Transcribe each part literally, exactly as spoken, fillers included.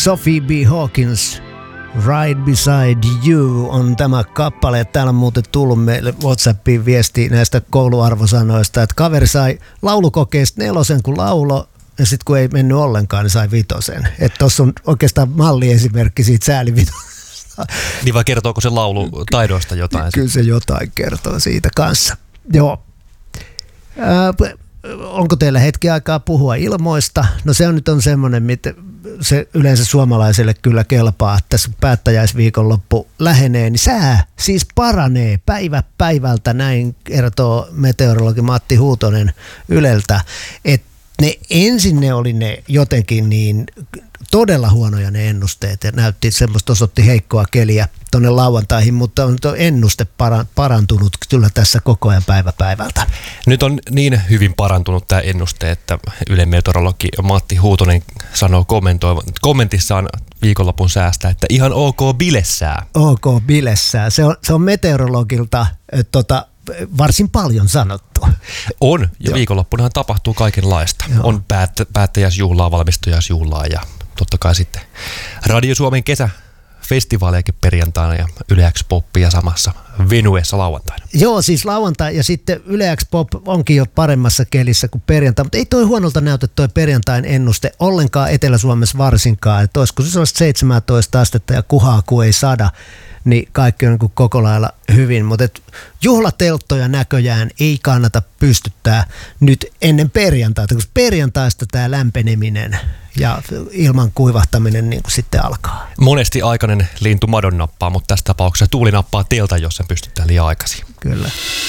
Sophie B. Hawkins, Right Beside You on tämä kappale. Täällä on muuten tullut meille WhatsAppiin viesti näistä kouluarvosanoista, että kaveri sai laulukokeesta nelosen kun laulo, ja sitten kun ei mennyt ollenkaan, niin sai vitosen. Että tuossa on oikeastaan malliesimerkki siitä säälivitosesta. Niin vai kertooko se laulu taidoista jotain? Kyllä se jotain kertoo siitä kanssa. Joo. Äh, onko teillä hetki aikaa puhua ilmoista? No se on nyt on semmoinen, mitä se yleensä suomalaiselle kyllä kelpaa, että tässä päättäjäisviikonloppu lähenee, niin sää siis paranee päivä päivältä, näin kertoo meteorologi Matti Huutonen Yleltä, että ne ensin ne oli ne jotenkin niin todella huonoja ne ennusteet ja näytti semmoista, osoitti heikkoa keliä tuonne lauantaihin, mutta on ennuste parantunut kyllä tässä koko ajan päivä päivältä. Nyt on niin hyvin parantunut tämä ennuste, että Ylen meteorologi Matti Huutonen sanoo kommentissaan viikonlopun säästä, että ihan ok bilessää. Ok bilessää. Se on, se on meteorologilta tota, varsin paljon sanottu. On, ja viikonloppunahan tapahtuu kaikenlaista. Joo. On päät, päättäjäisjuhlaa, valmistujaisjuhlaa ja totta kai sitten Radio Suomen kesäfestivaalejakin perjantaina ja Yle X Popia samassa venuessa lauantaina. Joo, siis lauantai ja sitten Yle X Pop onkin jo paremmassa kelissä kuin perjantai, mutta ei toi huonolta näytä toi perjantain ennuste ollenkaan Etelä-Suomessa varsinkaan, että olisiko se sellaista seitsemäntoista astetta ja kuhaa kun ei sada, niin kaikki on niin koko lailla hyvin, mutta juhlatelttoja näköjään ei kannata pystyttää nyt ennen perjantaita, koska perjantaista tämä lämpeneminen ja ilman kuivahtaminen niin kuin sitten alkaa. Monesti aikainen lintu madon nappaa, mutta tässä tapauksessa tuuli nappaa teiltä, jos sen pystytään liian aikaisin. Kyllä.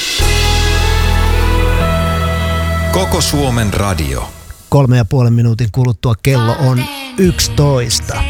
Koko Suomen radio. Kolme ja puolen minuutin kuluttua kello on yksitoista.